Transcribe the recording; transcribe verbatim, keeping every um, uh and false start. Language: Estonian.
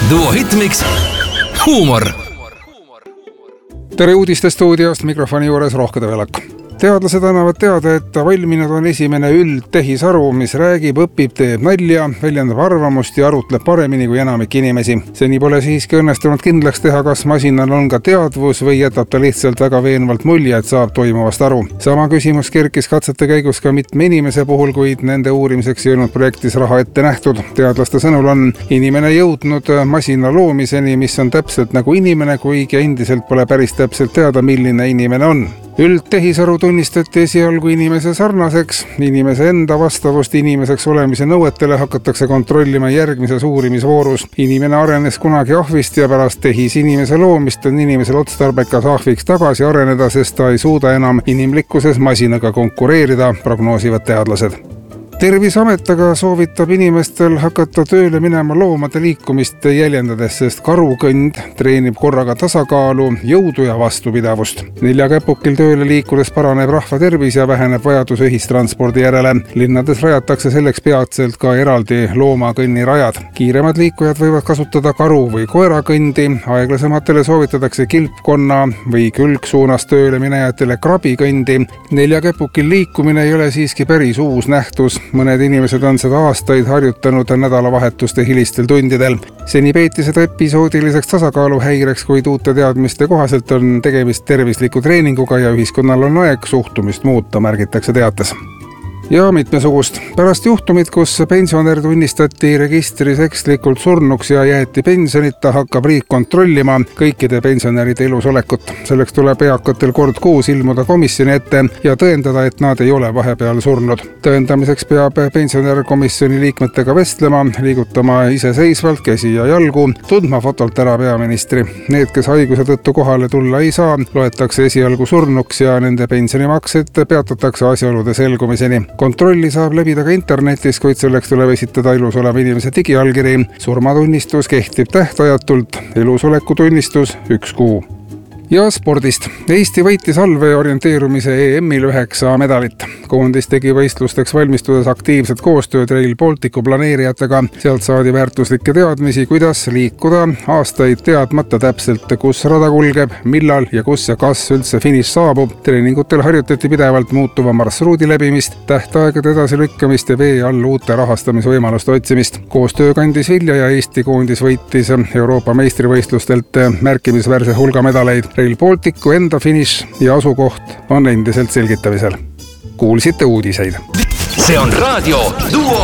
Duo Hitmix, huumor. Tere uudiste stuudiost, mikrofoni juures Rohkede Velak. Teadlased annavad teada, et valminud on esimene üldtehisaru, mis räägib, õpib, teeb nalja, väljendab arvamust ja arutleb paremini kui enamik inimesi. Seni pole siiski õnnestunud kindlaks teha, kas masinal on ka teadvus või jätab ta lihtsalt väga veenvalt mulje, et saab toimuvast aru. Sama küsimus kerkis katsete käigus ka mitme inimese puhul, kuid nende uurimiseks ei olnud projektis raha ette nähtud. Teadlaste sõnul on inimene jõudnud masina loomiseni, mis on täpselt nagu inimene, kuigi endiselt pole päris täpselt teada, milline inimene on. Üldtehisaru tunnistati esialgu inimese sarnaseks. Inimese enda vastavust inimeseks olemise nõuetele hakatakse kontrollima järgmises uurimisvoorus. Inimene arenes kunagi ahvist ja pärast tehis inimese loomist on inimesel otstarbekas ahviks tagasi areneda, sest ta ei suuda enam inimlikkuses masinaga konkureerida, prognoosivad teadlased. Terviseamet aga soovitab inimestel hakata tööle minema loomade liikumist jäljendades, sest karukõnd treenib korraga tasakaalu, jõudu ja vastupidavust. Neljakäpukil tööle liikudes paraneb rahva tervis ja väheneb vajadus ühistranspordi järele. Linnades rajatakse selleks peatselt ka eraldi loomakõnnirajad. Kiiremad liikujad võivad kasutada karu- või koerakõndi, aeglasematele soovitatakse kilpkonna või külgsuunas tööle minejatele krabikõndi. Neljakäpukil liikumine ei ole siiski päris uus nähtus. Mõned inimesed on seda aastaid harjutanud nädalavahetuste hilistel tundidel. Seni peeti seda episoodiliseks tasakaaluhäireks, kuid uute teadmiste kohaselt on tegemist tervisliku treeninguga ja ühiskonnal on aeg suhtumist muuta, märgitakse teates. Ja mitmesugust. Pärast juhtumit, kus pensionär tunnistati registris ekslikult surnuks ja jäeti pensionita, hakkab riik kontrollima kõikide pensionäride elusolekut. Selleks tuleb eakatel kord kuus ilmuda komisjoni ette ja tõendada, et nad ei ole vahepeal surnud. Tõendamiseks peab pensionär komisjoni liikmetega vestlema, liigutama iseseisvalt käsi ja jalgu, tundma fotolt ära peaministri. Need, kes haiguse tõttu kohale tulla ei saa, loetakse esialgu surnuks ja nende pensionimaksed peatatakse asjaolude selgumiseni. Kontrolli saab läbida ka internetis, kuid selleks tuleb esitada elus oleva inimese digiallkiri. Surmatunnistus kehtib tähtajatult, elusoleku tunnistus üks kuu. Ja spordist. Eesti võitis allvee orienteerumise E M-il üheksa medalit. Koondis tegi võistlusteks valmistudes aktiivset koostööd Rail Balticu planeerijatega. Sealt saadi väärtuslikke teadmisi, kuidas liikuda, aastaid teadmata täpselt, kus rada kulgeb, millal ja kus ja kas üldse finiš saabub. Treeningutel harjutati pidevalt muutuva marsruudi läbimist, tähtaegade edasilükkamist ja vee all uute rahastamisvõimaluste otsimist. Koostöö kandis vilja ja Eesti koondis võitis Euroopa meistrivõistlustelt märkimisväärse hulga medaleid. Rail Balticu enda finiš ja asukoht on endiselt selgitamisel. Kuulsite uudiseid. See on raadio Duo